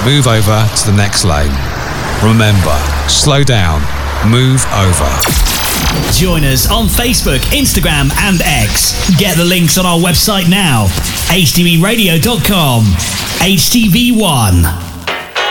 move over to the next lane. Remember, slow down, move over. Join us on Facebook, Instagram and X. Get the links on our website now, htbradio.com. HTV1.